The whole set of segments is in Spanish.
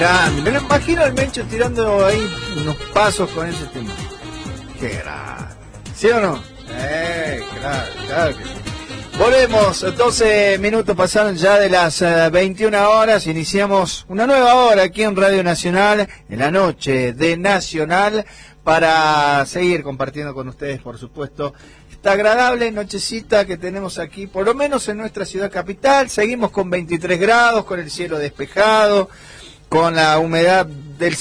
Me lo imagino al Mencho tirando ahí unos pasos con ese tema. Qué grande. ¿Sí o no? Claro que sí. Volvemos, 12 minutos pasaron ya de las 21 horas, iniciamos una nueva hora aquí en Radio Nacional, en la noche de Nacional, para seguir compartiendo con ustedes, por supuesto, esta agradable nochecita que tenemos aquí, por lo menos en nuestra ciudad capital. Seguimos con 23 grados, con el cielo despejado, con la humedad del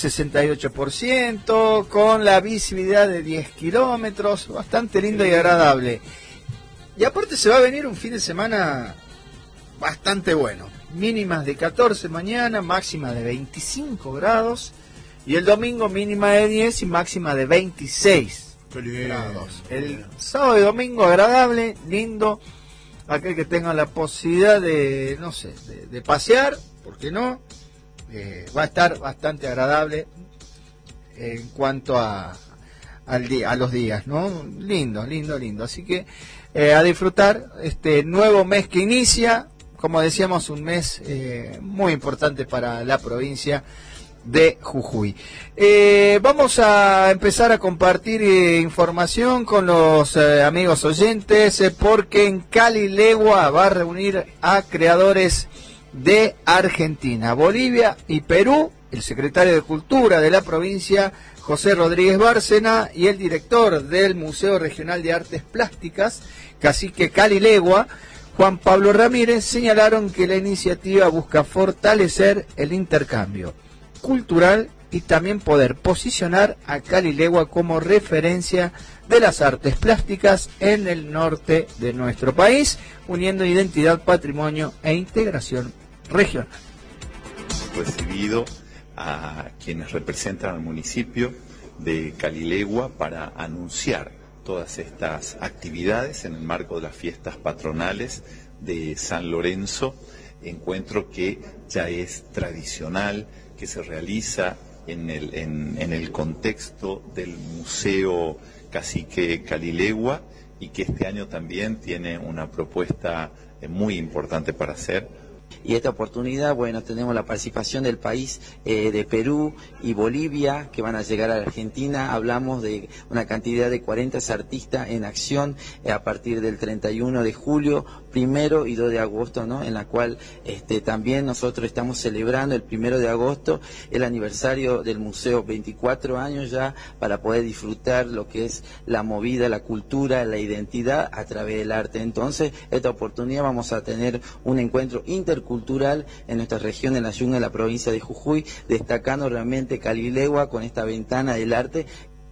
68%, con la visibilidad de 10 kilómetros, bastante lindo y agradable. Y aparte se va a venir un fin de semana bastante bueno. Mínimas de 14 mañana, máxima de 25 grados. Y el domingo mínima de 10 y máxima de 26 grados. El sábado y domingo agradable, lindo. Aquel que tenga la posibilidad de, no sé, de pasear, ¿por qué no? Va a estar bastante agradable en cuanto a los días, ¿no? Lindo. Así que a disfrutar este nuevo mes que inicia, como decíamos, un mes muy importante para la provincia de Jujuy. Vamos a empezar a compartir información con los amigos oyentes, porque en Cali Legua va a reunir a creadores de Argentina, Bolivia y Perú, el secretario de Cultura de la provincia, José Rodríguez Bárcena, y el director del Museo Regional de Artes Plásticas, Cacique Cali Legua, Juan Pablo Ramírez, señalaron que la iniciativa busca fortalecer el intercambio cultural y también poder posicionar a Cali Legua como referencia de las artes plásticas en el norte de nuestro país, uniendo identidad, patrimonio e integración regional. Recibido a quienes representan al municipio de Cali Legua para anunciar todas estas actividades en el marco de las fiestas patronales de San Lorenzo, encuentro que ya es tradicional, que se realiza en el contexto del Museo Cacique Cali Legua, y que este año también tiene una propuesta muy importante para hacer. Y esta oportunidad, bueno, tenemos la participación del país de Perú y Bolivia, que van a llegar a la Argentina. Hablamos de una cantidad de 40 artistas en acción a partir del 31 de julio, 1 y 2 de agosto, ¿no? En la cual también nosotros estamos celebrando el 1 de agosto el aniversario del museo, 24 años ya, para poder disfrutar lo que es la movida, la cultura, la identidad a través del arte. Entonces, esta oportunidad vamos a tener un encuentro intercultural en nuestra región, en la yunga de la provincia de Jujuy, destacando realmente Cali Legua con esta ventana del arte.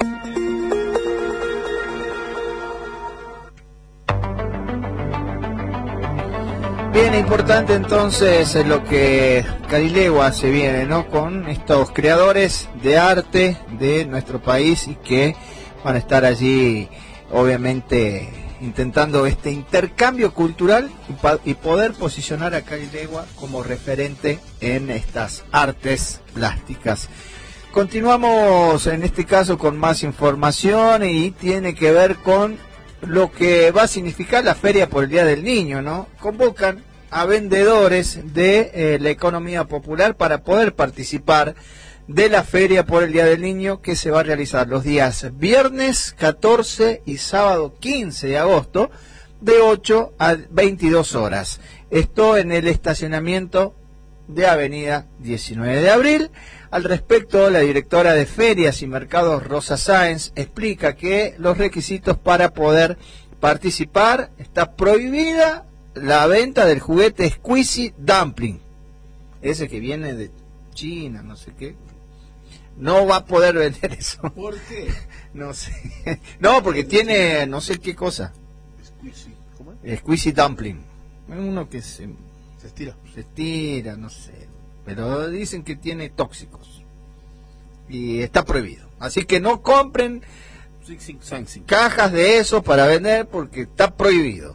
Bien, importante entonces lo que Cali Legua se viene, ¿no? Con estos creadores de arte de nuestro país, y que van a estar allí, obviamente, intentando este intercambio cultural y poder posicionar a Cali Legua como referente en estas artes plásticas. Continuamos en este caso con más información, y tiene que ver con lo que va a significar la Feria por el Día del Niño, ¿no? Convocan a vendedores de la economía popular para poder participar de la Feria por el Día del Niño, que se va a realizar los días viernes 14 y sábado 15 de agosto, de 8 a 22 horas. Esto en el estacionamiento de Avenida 19 de Abril. Al respecto, la directora de Ferias y Mercados, Rosa Sáenz, explica que los requisitos para poder participar: está prohibida la venta del juguete Squeezy Dumpling, ese que viene de China, no sé qué. No va a poder vender eso. ¿Por qué? No sé. No, porque tiene no sé qué cosa. Squeezy, ¿cómo es? Squeezy Dumpling. Uno que se estira, no sé. Pero dicen que tiene tóxicos. Y está prohibido. Así que no compren cajas de eso para vender, porque está prohibido.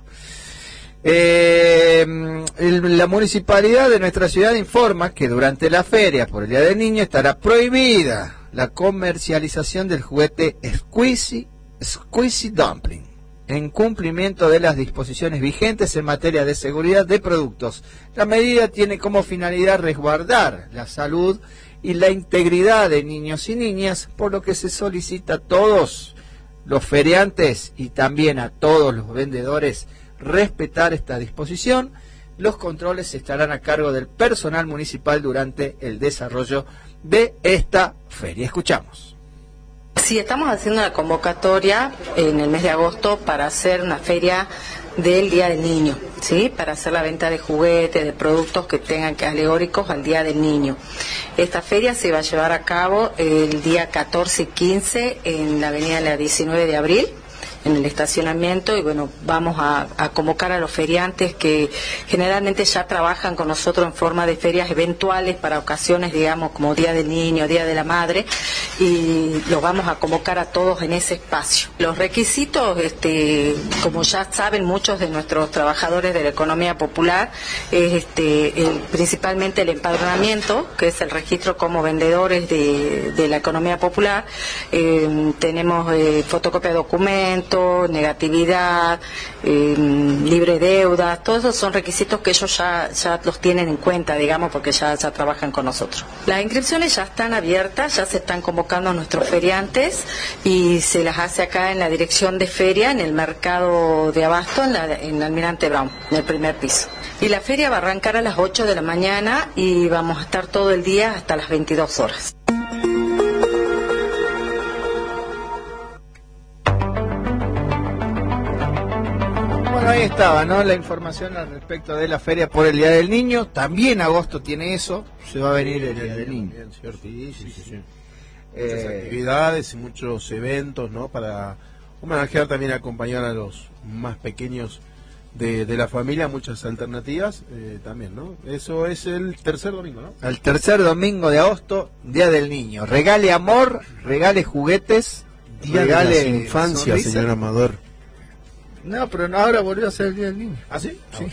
La municipalidad de nuestra ciudad informa que durante la feria por el Día del Niño estará prohibida la comercialización del juguete Squeezy Dumpling, en cumplimiento de las disposiciones vigentes en materia de seguridad de productos. La medida tiene como finalidad resguardar la salud y la integridad de niños y niñas, por lo que se solicita a todos los feriantes y también a todos los vendedores respetar esta disposición. Los controles estarán a cargo del personal municipal durante el desarrollo de esta feria. Escuchamos. Sí, estamos haciendo una convocatoria en el mes de agosto para hacer una feria del Día del Niño, ¿sí? Para hacer la venta de juguetes, de productos que tengan que alegóricos al Día del Niño. Esta feria se va a llevar a cabo el día 14 y 15 en la avenida la 19 de abril, en el estacionamiento, y bueno, vamos a convocar a los feriantes que generalmente ya trabajan con nosotros en forma de ferias eventuales para ocasiones, digamos, como Día del Niño, Día de la Madre, y los vamos a convocar a todos en ese espacio. Los requisitos, como ya saben muchos de nuestros trabajadores de la economía popular, es principalmente el empadronamiento, que es el registro como vendedores de la economía popular. Tenemos fotocopia de documentos, negatividad, libre deuda, todos esos son requisitos que ellos ya los tienen en cuenta, digamos, porque ya trabajan con nosotros. Las inscripciones ya están abiertas, ya se están convocando a nuestros feriantes y se las hace acá en la dirección de feria, en el mercado de Abasto, en Almirante Brown, en el primer piso. Y la feria va a arrancar a las 8 de la mañana y vamos a estar todo el día hasta las 22 horas. Bueno, ahí estaba, ¿no? La información al respecto de la feria por el Día del Niño. También agosto tiene eso. Se va a venir el Día del Niño. ¿Cierto? Sí. Muchas actividades y muchos eventos, ¿no? Para homenajear también, acompañar a los más pequeños de la familia, muchas alternativas también, ¿no? Eso es el tercer domingo, ¿no? El tercer domingo de agosto, Día del Niño. Regale amor, regale juguetes, regale de la infancia, sonrisa. señor Amador. No, pero no, ahora volvió a ser el Día del Niño. ¿Ah, sí? Sí.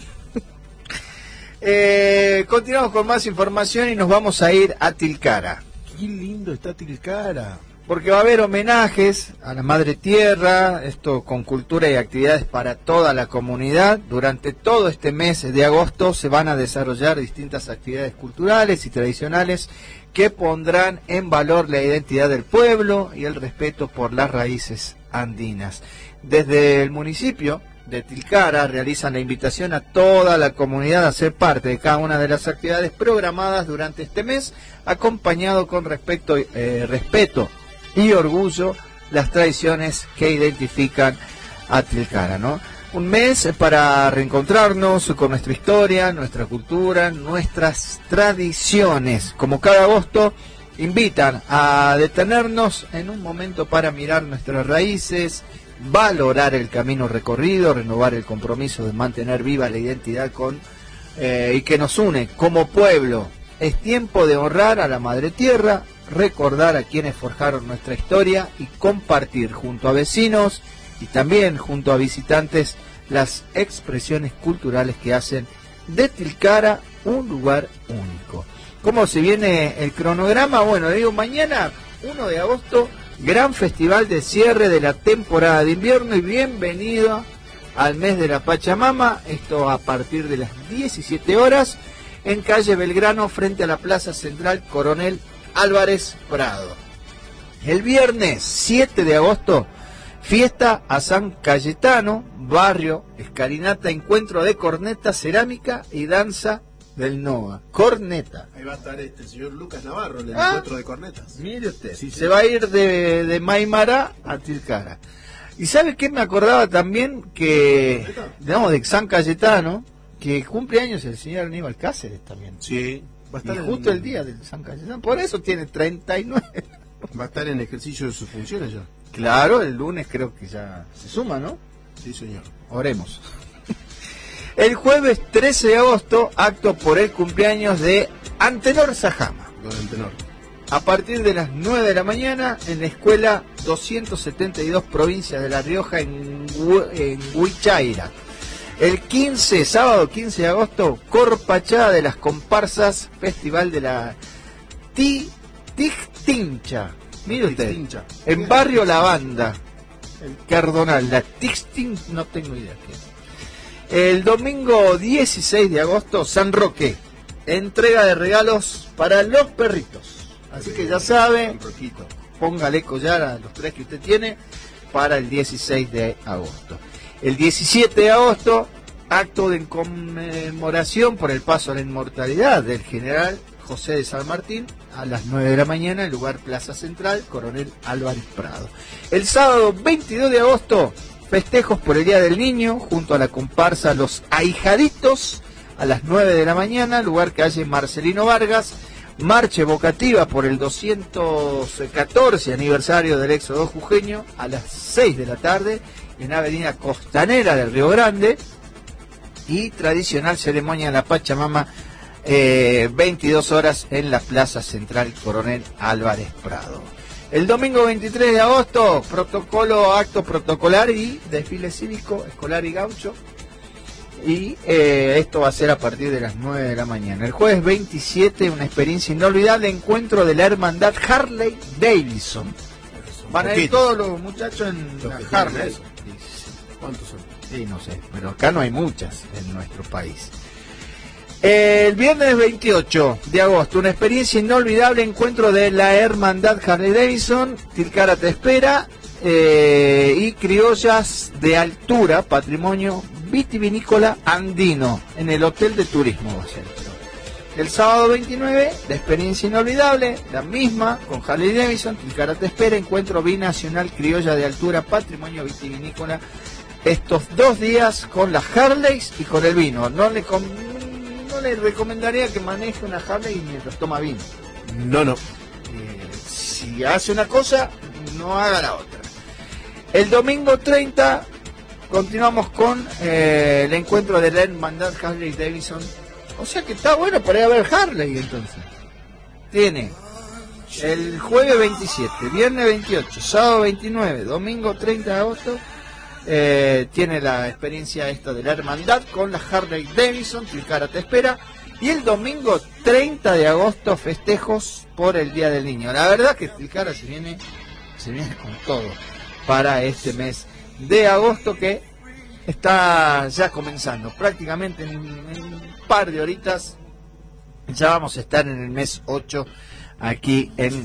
Continuamos con más información y nos vamos a ir a Tilcara. Qué lindo está Tilcara. Porque va a haber homenajes a la Madre Tierra, esto con cultura y actividades para toda la comunidad. Durante todo este mes de agosto se van a desarrollar distintas actividades culturales y tradicionales que pondrán en valor la identidad del pueblo y el respeto por las raíces andinas. Desde el municipio de Tilcara realizan la invitación a toda la comunidad a ser parte de cada una de las actividades programadas durante este mes, acompañado con respeto y orgullo las tradiciones que identifican a Tilcara, ¿no? Un mes para reencontrarnos con nuestra historia, nuestra cultura, nuestras tradiciones. Como cada agosto, invitan a detenernos en un momento para mirar nuestras raíces, valorar el camino recorrido, renovar el compromiso de mantener viva la identidad y que nos une como pueblo. Es tiempo de honrar a la Madre Tierra, recordar a quienes forjaron nuestra historia y compartir junto a vecinos y también junto a visitantes las expresiones culturales que hacen de Tilcara un lugar único. ¿Cómo se viene el cronograma? Bueno, digo, mañana 1 de agosto, gran festival de cierre de la temporada de invierno y bienvenido al mes de la Pachamama, esto a partir de las 17 horas en calle Belgrano frente a la Plaza Central Coronel Álvarez Prado. El viernes 7 de agosto, fiesta a San Cayetano, barrio, escalinata, encuentro de corneta, cerámica y danza del NOA. Corneta. Ahí va a estar el señor Lucas Navarro, el encuentro de cornetas. Mire usted, sí. Se va a ir de Maimará a Tilcara. ¿Y sabe qué? Me acordaba también que, digamos, de San Cayetano, que cumple años el señor Aníbal Cáceres también. Sí. Va a estar y justo el día del San Cayetano. Por eso tiene 39. Va a estar en ejercicio de sus funciones ya. Claro, el lunes creo que ya se suma, ¿no? Sí, señor. Oremos. El jueves 13 de agosto, acto por el cumpleaños de Antenor Sajama. Don Antenor. A partir de las 9 de la mañana, en la escuela 272, provincia de La Rioja, en Huichaira. El 15, sábado 15 de agosto, Corpachada de las Comparsas, Festival de la Tixtincha. Mire usted, Tixtincha. en Barrio Lavanda, el Cardonal, la Tixtincha, no tengo idea qué es. El domingo 16 de agosto, San Roque, entrega de regalos para los perritos. Así que ya sabe, póngale collar a los 3 que usted tiene para el 16 de agosto. El 17 de agosto, acto de conmemoración por el paso a la inmortalidad del general José de San Martín, a las 9 de la mañana, en lugar Plaza Central, Coronel Álvarez Prado. El sábado 22 de agosto, festejos por el Día del Niño, junto a la comparsa Los Ahijaditos, a las 9 de la mañana, lugar calle Marcelino Vargas. Marcha evocativa por el 214 aniversario del éxodo jujeño, a las 6 de la tarde, en Avenida Costanera del Río Grande. Y tradicional ceremonia en la Pachamama, 22 horas en la Plaza Central Coronel Álvarez Prado. El domingo 23 de agosto, acto protocolar y desfile cívico, escolar y gaucho. Y esto va a ser a partir de las 9 de la mañana. El jueves 27, una experiencia inolvidable, encuentro de la hermandad Harley Davidson. Van a ir todos los muchachos en la Harley. ¿Cuántos son? Sí, no sé, pero acá no hay muchas en nuestro país. El viernes 28 de agosto, una experiencia inolvidable, encuentro de la hermandad Harley Davidson, Tilcara te espera, y criollas de altura, patrimonio vitivinícola andino, en el Hotel de Turismo va a ser. El sábado 29, la experiencia inolvidable, la misma, con Harley Davidson, Tilcara te espera, encuentro binacional, criolla de altura, patrimonio vitivinícola, estos 2 días con las Harleys y con el vino. No le recomendaría que maneje una Harley mientras toma vino. No. Si hace una cosa, no haga la otra. El domingo 30 continuamos con el encuentro de la hermandad Harley Davidson. O sea que está bueno para ir a ver Harley entonces. Tiene el jueves 27, viernes 28, sábado 29, domingo 30 de agosto. Tiene la experiencia esta de la hermandad con la Harley Davidson, Tilcara te espera. Y el domingo 30 de agosto, festejos por el Día del Niño. La verdad que Tilcara se viene con todo para este mes de agosto, que está ya comenzando. Prácticamente en un par de horitas ya vamos a estar en el mes 8 aquí en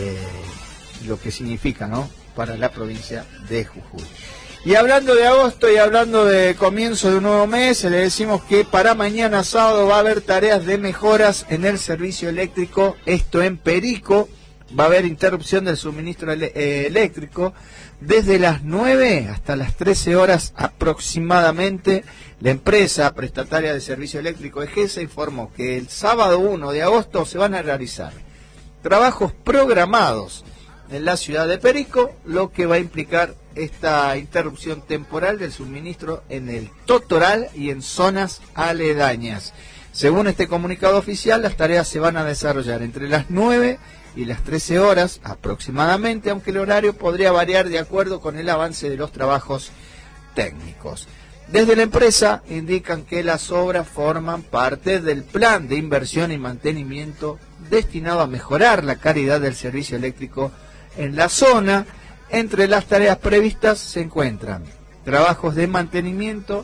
lo que significa, ¿no?, para la provincia de Jujuy. Y hablando de agosto y hablando de comienzo de un nuevo mes, le decimos que para mañana sábado va a haber tareas de mejoras en el servicio eléctrico, esto en Perico. Va a haber interrupción del suministro eléctrico desde las 9 hasta las 13 horas aproximadamente. La empresa prestataria de servicio eléctrico EGESA informó que el sábado 1 de agosto se van a realizar trabajos programados en la ciudad de Perico, lo que va a implicar esta interrupción temporal del suministro en el Totoral y en zonas aledañas. Según este comunicado oficial, las tareas se van a desarrollar entre las 9 y las 13 horas aproximadamente, aunque el horario podría variar de acuerdo con el avance de los trabajos técnicos. Desde la empresa indican que las obras forman parte del plan de inversión y mantenimiento destinado a mejorar la calidad del servicio eléctrico en la zona. Entre las tareas previstas se encuentran trabajos de mantenimiento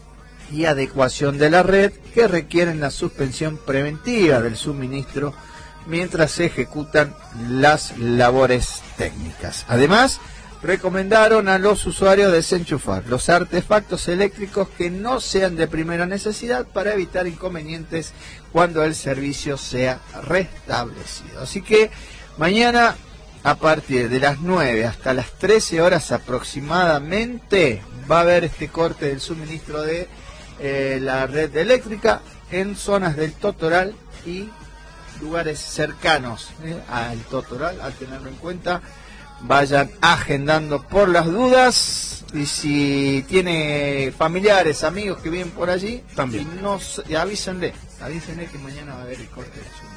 y adecuación de la red que requieren la suspensión preventiva del suministro mientras se ejecutan las labores técnicas. Además, recomendaron a los usuarios desenchufar los artefactos eléctricos que no sean de primera necesidad para evitar inconvenientes cuando el servicio sea restablecido. Así que mañana, a partir de las 9 hasta las 13 horas aproximadamente, va a haber este corte del suministro de la red eléctrica en zonas del Totoral y lugares cercanos al Totoral, a tenerlo en cuenta. Vayan agendando por las dudas, y si tiene familiares, amigos que viven por allí, también avísenle que mañana va a haber el corte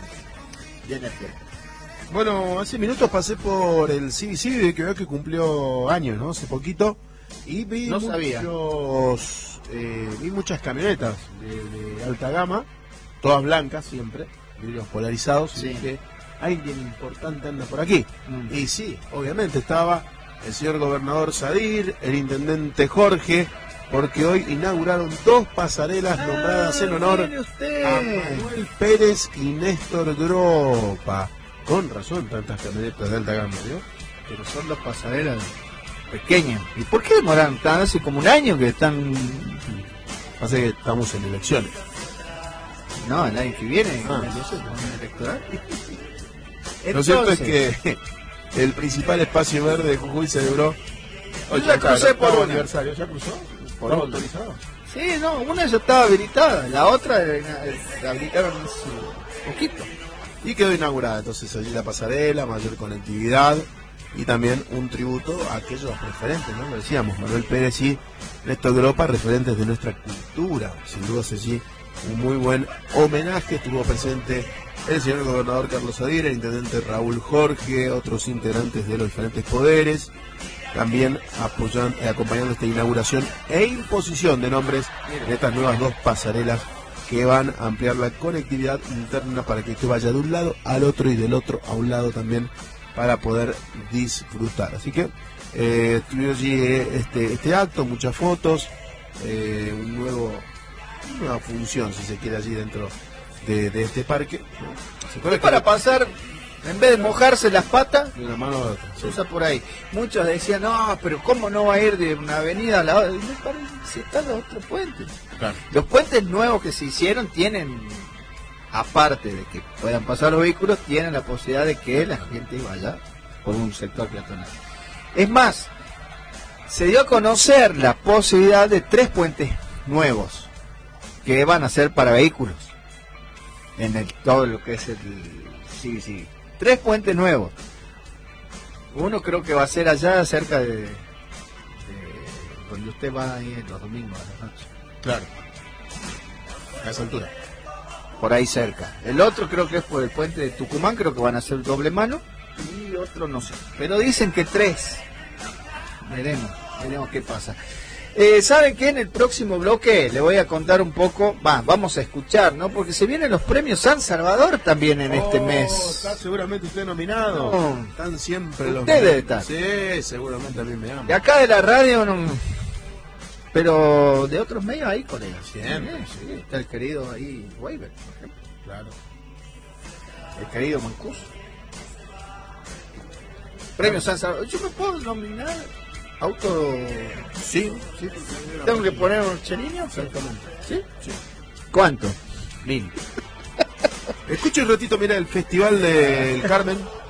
de energía. Bueno, hace minutos pasé por el CBC, que veo que cumplió años, ¿no? Hace poquito, y vi vi muchas camionetas de alta gama, todas blancas siempre, vidrios polarizados, sí. Y que alguien importante anda por aquí. Y sí, obviamente estaba el señor gobernador Sadir, el intendente Jorge, porque hoy inauguraron 2 pasarelas nombradas en honor a Manuel Pérez y Néstor Gropa. Con razón, tantas camionetas de alta gama, ¿no? Pero son 2 pasarelas pequeñas. ¿Y por qué demoraron tan? Hace como un año que están... Pasa que estamos en elecciones. No, el año que viene, electoral. Lo cierto es que el principal espacio verde de Jujuy celebró... Yo ya crucé por una. Aniversario. ¿Ya cruzó? ¿Por autorizado? Sí, no, una ya estaba habilitada, la otra la habilitaron hace poquito. Y quedó inaugurada entonces allí la pasarela, mayor conectividad y también un tributo a aquellos referentes, ¿no? Lo decíamos, Manuel Pérez y Néstor Gropa, referentes de nuestra cultura. Sin duda allí un muy buen homenaje. Estuvo presente el señor gobernador Carlos Aguirre, el intendente Raúl Jorge, otros integrantes de los diferentes poderes, también acompañando esta inauguración e imposición de nombres en estas nuevas 2 pasarelas que van a ampliar la conectividad interna para que usted vaya de un lado al otro y del otro a un lado también para poder disfrutar. Así que tuvimos allí este acto, muchas fotos, una nueva función, si se quiere, allí dentro de este parque. Es para pasar, en vez de mojarse las patas, de una mano a la otra. se usa por ahí. Muchos decían, no, pero ¿cómo no va a ir de una avenida a la otra? Y me parece, si está el otro puente. Claro. Los puentes nuevos que se hicieron tienen, aparte de que puedan pasar los vehículos, tienen la posibilidad de que la gente vaya por un sector peatonal. Es más, se dio a conocer la posibilidad de 3 puentes nuevos que van a ser para vehículos en todo lo que es el sí. 3 puentes nuevos. Uno creo que va a ser allá cerca de donde usted va ahí los domingos a la noche. Claro. A esa altura. Por ahí cerca. El otro creo que es por el puente de Tucumán, creo que van a ser doble mano. Y otro no sé. Pero dicen que 3. Veremos qué pasa. ¿Saben qué? En el próximo bloque le voy a contar un poco, vamos a escuchar, ¿no? Porque se vienen los premios San Salvador también en este mes. Está seguramente usted nominado. No. Están siempre los... Usted debe estar. Sí, seguramente a mí me ama. De acá de la radio, no, pero de otros medios ahí, colegas. Siempre. Sí, está el querido ahí, Weber, por ejemplo. Claro. El querido Mancuso. Premio San Salvador. ¿Yo me puedo nominar? Auto... Sí. ¿Tengo que poner unos chelinos? Exactamente. ¿Sí? ¿Cuánto? 1000. Escucha un ratito, mira, el Festival del Carmen.